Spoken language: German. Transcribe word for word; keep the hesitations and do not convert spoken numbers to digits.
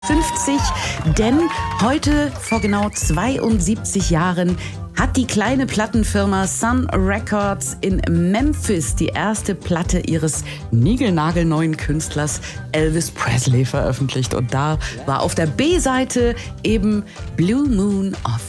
fünfzig, denn heute vor genau zweiundsiebzig Jahren hat die kleine Plattenfirma Sun Records in Memphis die erste Platte ihres niegelnagelneuen Künstlers Elvis Presley veröffentlicht. Und da war auf der B-Seite eben Blue Moon of